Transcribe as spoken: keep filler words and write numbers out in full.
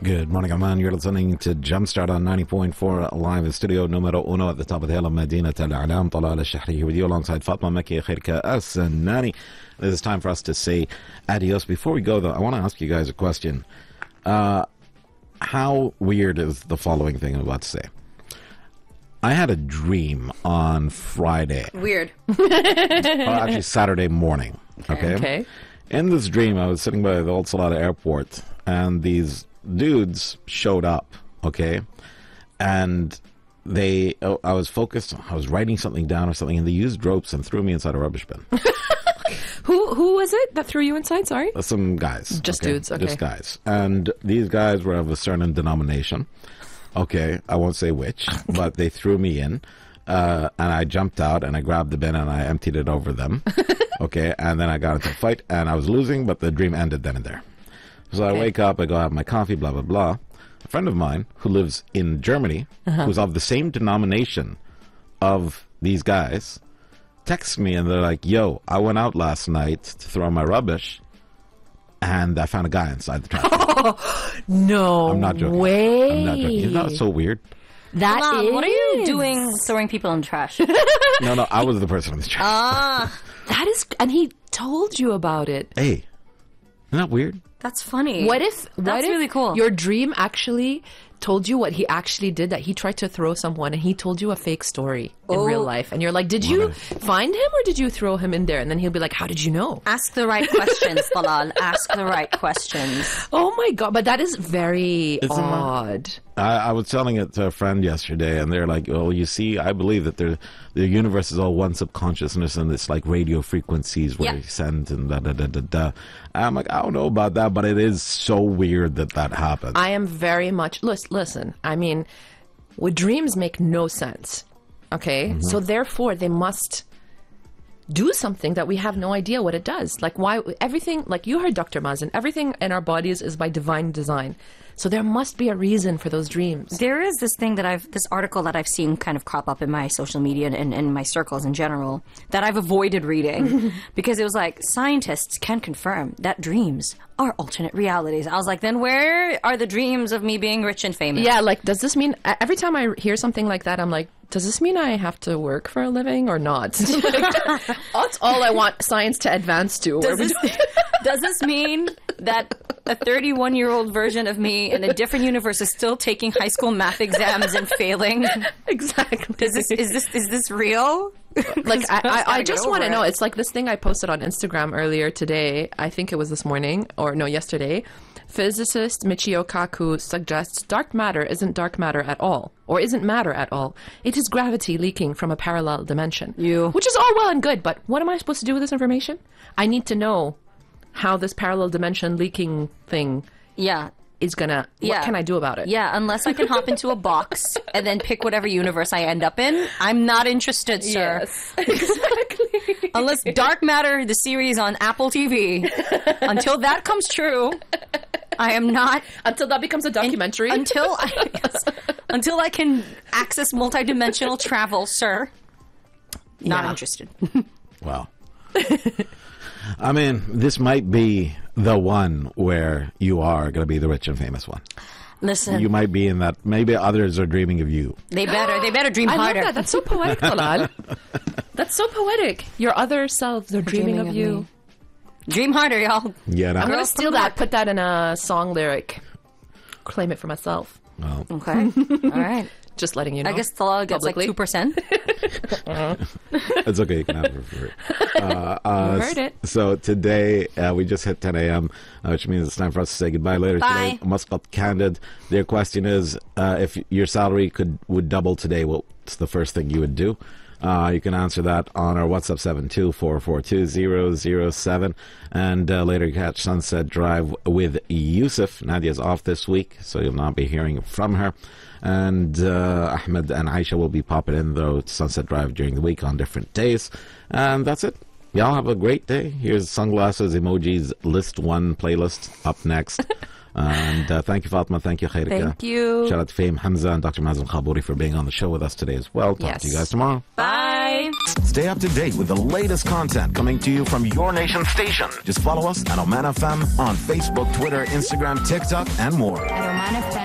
Good morning, Aman. You're listening to Jumpstart on ninety point four live in studio numero uno at the top of the hill of Medina Al Alam. Talal Al-Shahri here with you alongside Fatma Mekki Khairka As-Nani. It is time for us to say adios. Before we go, though, I want to ask you guys a question. Uh, how weird is the following thing I'm about to say? I had a dream on Friday. Weird. Well, actually, Saturday morning. Okay. Okay. In this dream, I was sitting by the Old Salada airport, and these dudes showed up, okay? And they, oh, I was focused, I was writing something down or something, and they used ropes and threw me inside a rubbish bin. Who who was it that threw you inside? Sorry? Uh, Some guys. Just okay? dudes, okay. Just guys. And these guys were of a certain denomination. Okay, I won't say which, but they threw me in. Uh, and I jumped out and I grabbed the bin and I emptied it over them. Okay, and then I got into a fight and I was losing, but the dream ended then and there. So I Okay. wake up, I go have my coffee, blah, blah, blah. A friend of mine who lives in Germany, Uh-huh. who's of the same denomination of these guys, texts me and they're like, yo, I went out last night to throw my rubbish and I found a guy inside the trash. No I'm not joking. way. I'm not joking. Isn't that so weird? That Mom, is. what are you doing throwing people in trash? No, no, I was the person in the trash. Ah, That is, and he told you about it. Hey, isn't that weird? that's funny. What if? What That's if really cool. Your dream actually told you what he actually did. That he tried to throw someone, and he told you a fake story in Oh. real life. And you're like, did you find him or did you throw him in there? And then he'll be like, how did you know? Ask the right questions, Talal. Ask the right questions. Oh my god! But that is very Isn't that- odd. I, I was telling it to a friend yesterday, and they're like, "Well, you see, I believe that there, the universe is all one subconsciousness, and it's like radio frequencies where Yeah. you send and da da da da da." I'm like, I don't know about that, but it is so weird that that happens. I am very much listen. Listen, I mean, with dreams make no sense. Okay, Mm-hmm. so therefore they must do something that we have no idea what it does. Like why everything, like you heard Doctor Mazen, everything in our bodies is by divine design. So there must be a reason for those dreams. There is this thing that I've, this article that I've seen kind of crop up in my social media and in, in my circles in general that I've avoided reading because it was like, scientists can confirm that dreams are alternate realities. I was like, then where are the dreams of me being rich and famous? Yeah, like does this mean e- every time I hear something like that, I'm like, does this mean I have to work for a living or not? Like, that's all I want science to advance to. Does this, does this mean that a thirty-one-year-old version of me in a different universe is still taking high school math exams and failing? Exactly. Is this is this is this real? Like I, I, I gotta just get want to over know. it. It's like this thing I posted on Instagram earlier today. I think it was this morning or no, yesterday. Physicist Michio Kaku suggests dark matter isn't dark matter at all, or isn't matter at all. It is gravity leaking from a parallel dimension. You. Which is all well and good, but what am I supposed to do with this information? I need to know how this parallel dimension leaking thing Yeah. is gonna. Yeah. What can I do about it? Yeah, unless I can hop into a box and then pick whatever universe I end up in, I'm not interested, sir. Yes. Exactly. Unless Dark Matter, the series on Apple T V, until that comes true, I am not. Until that becomes a documentary. Until I, yes, until I can access multidimensional travel, sir. Not Yeah. interested. Wow. I mean, this might be the one where you are going to be the rich and famous one. Listen, You might be in that. Maybe others are dreaming of you. they better, they better dream I love harder. that. That's so poetic, Talal. That's so poetic. Your other selves are dreaming, dreaming of, of you. me. Dream harder, y'all. Yeah. I'm Now, gonna Girls steal from that, put that in a song lyric, claim it for myself. well, Okay, all right. Just letting you know. I guess Talal gets Publicly. like two percent. it's okay. You can have it for free. Uh, uh, You heard it. So today uh, we just hit ten a.m., uh, which means it's time for us to say goodbye. Later Bye. today, Muscat Candid. Their question is, uh, if your salary could would double today, what's the first thing you would do? Uh, you can answer that on our WhatsApp seven two four four two zero zero seven. And uh, later catch Sunset Drive with Yusuf. Nadia's off this week, so you'll not be hearing from her. And uh, Ahmed and Aisha will be popping in, though, to Sunset Drive during the week on different days. And that's it. Y'all have a great day. Here's Sunglasses Emojis List one playlist up next. And uh, thank you, Fatma. Thank you, Khairika. Thank you. Shout out to Fahim Hamza and Doctor Mazen Khabouri for being on the show with us today as well. Talk Yes. to you guys tomorrow. Bye. Stay up to date with the latest content coming to you from your nation station. Just follow us at Oman F M on Facebook, Twitter, Instagram, TikTok, and more. At Oman one F M.